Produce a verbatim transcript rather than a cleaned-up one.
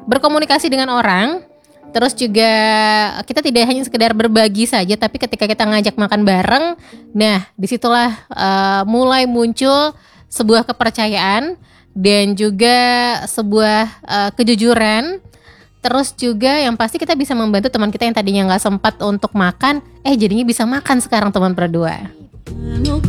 berkomunikasi dengan orang. Terus juga kita tidak hanya sekedar berbagi saja, tapi ketika kita ngajak makan bareng, nah disitulah uh, mulai muncul sebuah kepercayaan dan juga sebuah uh, kejujuran. Terus juga yang pasti kita bisa membantu teman kita yang tadinya nggak sempat untuk makan, eh jadinya bisa makan sekarang teman berdua.